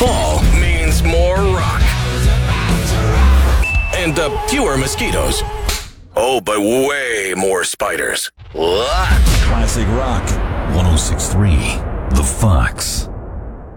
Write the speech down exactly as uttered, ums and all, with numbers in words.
fall means more rock. And uh, fewer mosquitoes. Oh, but way more spiders. Classic Rock one oh six point three, The Fox.